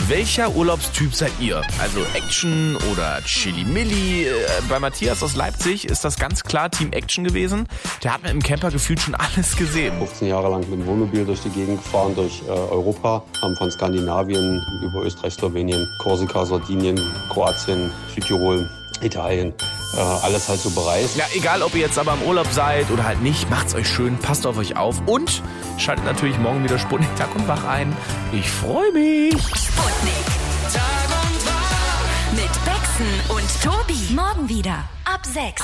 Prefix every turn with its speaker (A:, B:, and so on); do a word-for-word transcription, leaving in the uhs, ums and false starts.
A: Welcher Urlaubstyp seid ihr? Also Action oder Chili-Milli? Äh, bei Matthias aus Leipzig ist das ganz klar Team Action gewesen. Der hat mir im Camper gefühlt schon alles gesehen.
B: fünfzehn Jahre lang mit dem Wohnmobil durch die Gegend gefahren, durch äh, Europa. Haben von Skandinavien über Österreich, Slowenien, Korsika, Sardinien, Kroatien, Südtirol, Italien, äh, alles halt so bereist.
A: Ja, egal ob ihr jetzt aber im Urlaub seid oder halt nicht, macht's euch schön, passt auf euch auf und schaltet natürlich morgen wieder Sputnik Tag und Wach ein. Ich freue mich.
C: Sputnik Tag und Wach mit Bexen und Tobi. Morgen wieder ab sechs.